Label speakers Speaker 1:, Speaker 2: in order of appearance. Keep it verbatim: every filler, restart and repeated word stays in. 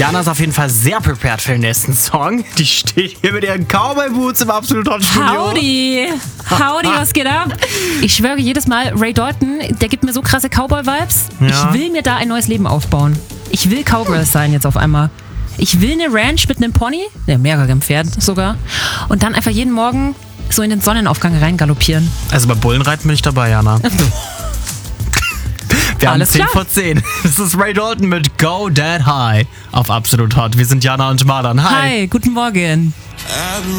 Speaker 1: Jana ist auf jeden Fall sehr prepared für den nächsten Song. Die steht hier mit ihren Cowboy-Boots im Absolut Hot Studio.
Speaker 2: Howdy! Howdy, was geht ab? Ich schwöre jedes Mal, Ray Dalton, der gibt mir so krasse Cowboy-Vibes.
Speaker 1: Ja.
Speaker 2: Ich will mir da ein neues Leben aufbauen. Ich will Cowgirl sein jetzt auf einmal. Ich will eine Ranch mit einem Pony, ne, mehreren Pferden sogar, und dann einfach jeden Morgen so in den Sonnenaufgang reingaloppieren.
Speaker 1: Also bei Bullenreiten bin ich dabei, Jana. Wir haben
Speaker 2: Alles
Speaker 1: zehn
Speaker 2: klar.
Speaker 1: vor zehn. Das ist Ray Dalton mit Go That High auf Absolut Hot. Wir sind Jana und Mardan. Hi.
Speaker 2: Hi, guten Morgen.